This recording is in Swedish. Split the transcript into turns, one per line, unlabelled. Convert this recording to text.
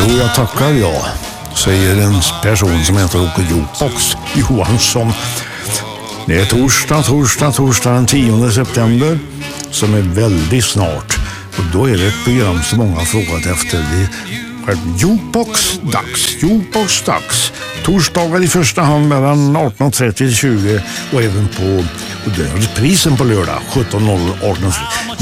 Jo, jag tackar jag, säger en person som heter Åke Jukebox Johansson. Det är torsdag den 10 september som är väldigt snart. Och då är det ett program som många har frågat efter. Det är Jukebox dags. Torsdagar i första hand mellan 18.30 till 20 och även på reprisen på lördag 17.00 18.30.